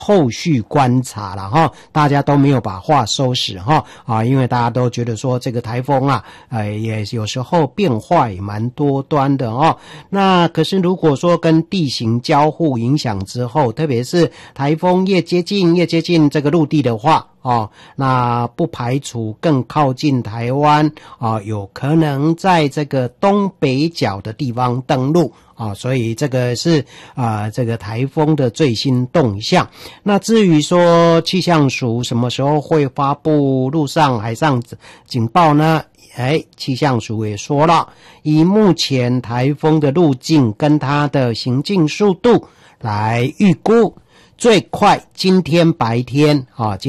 后续观察了哈，大家都没有把话收拾哈因为大家都觉得说这个台风啊，也有时候变化也蛮多端的哦。那可是如果说跟地形交互影响之后，特别是台风越接近这个陆地的话那不排除更靠近台湾有可能在这个东北角的地方登陆所以这个是这个台风的最新动向。那至于说气象署什么时候会发布陆上海上警报呢？气象署也说了，以目前台风的路径跟它的行进速度来预估，最快今天白天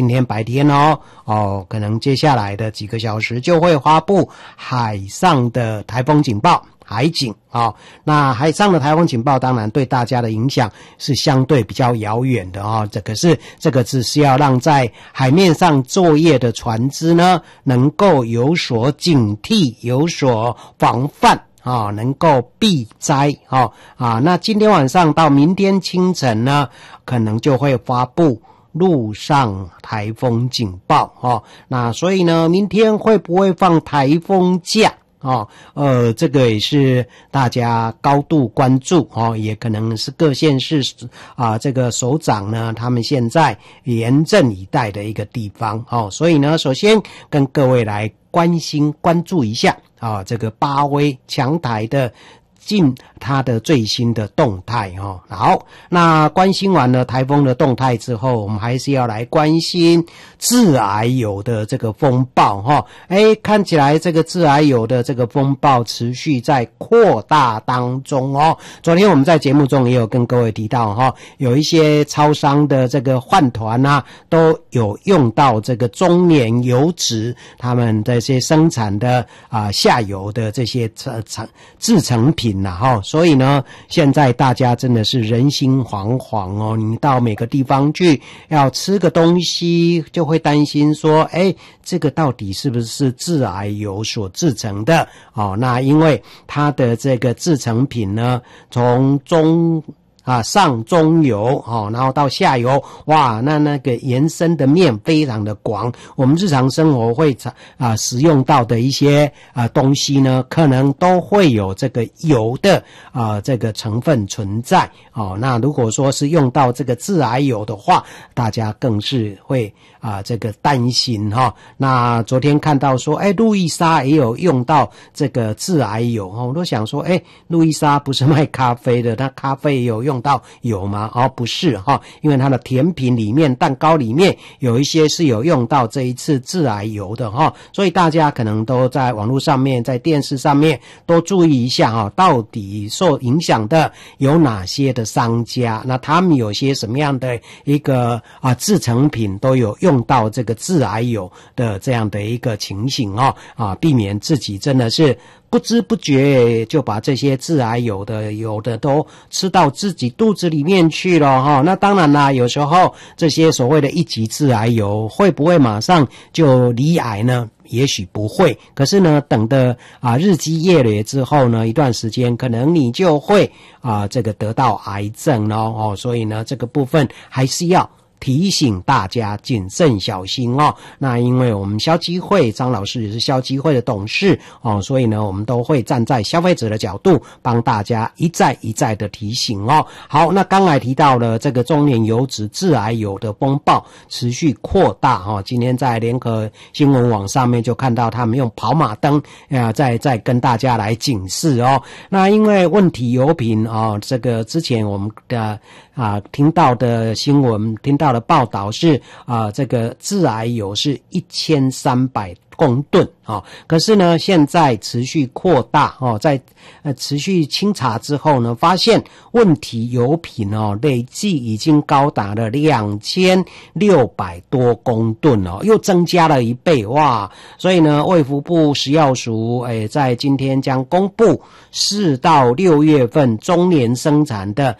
可能接下来的几个小时就会发布海上的台风警报，海警那海上的台风警报当然对大家的影响是相对比较遥远的可是这个只是要让在海面上作业的船只呢能够有所警惕，有所防范能够避灾那今天晚上到明天清晨呢，可能就会发布陆上台风警报那所以呢，明天会不会放台风假这个也是大家高度关注也可能是各县市这个首长呢他们现在严阵以待的一个地方所以呢，首先跟各位来关注一下这个八威强台的它的最新的动态好，那关心完了台风的动态之后，我们还是要来关心致癌有的这个风暴看起来这个致癌有的这个风暴持续在扩大当中昨天我们在节目中也有跟各位提到有一些超商的这个饭团都有用到这个中年油脂他们这些生产的下游的这些制成品所以呢，现在大家真的是人心惶惶你到每个地方去要吃个东西，就会担心说这个到底是不是致癌油所制成的那因为它的这个制成品呢，从上中游然后到下游，哇，那个延伸的面非常的广，我们日常生活会使用到的一些东西呢，可能都会有这个油的这个成分存在那如果说是用到这个致癌油的话，大家更是会这个担心那昨天看到说路易莎也有用到这个致癌油我都想说路易莎不是卖咖啡的，那咖啡也有用到油吗？不是因为它的甜品里面蛋糕里面有一些是有用到这一次致癌油的所以大家可能都在网络上面在电视上面都注意一下到底受影响的有哪些的商家，那他们有些什么样的一个制成品都有用到这个致癌油的这样的一个情形避免自己真的是不知不觉就把这些致癌有的都吃到自己肚子里面去了那当然啦，有时候这些所谓的一级致癌油会不会马上就罹癌呢？也许不会，可是呢，等的日积月累之后呢，一段时间可能你就会这个得到癌症咯所以呢，这个部分还是要提醒大家谨慎小心那因为我们消基会张老师也是消基会的董事所以呢我们都会站在消费者的角度帮大家一再的提醒好，那刚才提到了这个中年油脂致癌油的风暴持续扩大今天在联合新闻网上面就看到他们用跑马灯再跟大家来警示那因为问题油品这个之前我们的听到的新闻听到的报道是这个致癌油是1300公吨可是呢现在持续扩大在持续清查之后呢，发现问题油品累计已经高达了2600多公吨又增加了1倍哇！所以呢卫福部食药署在今天将公布4到6月份中年生产的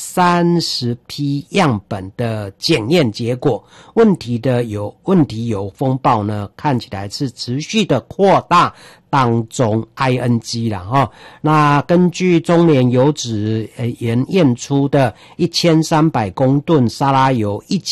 30批样本的检验结果，问题油风暴呢看起来是持续的扩大当中 ing 啦齁。那根据中联油脂验出的1300公吨沙拉油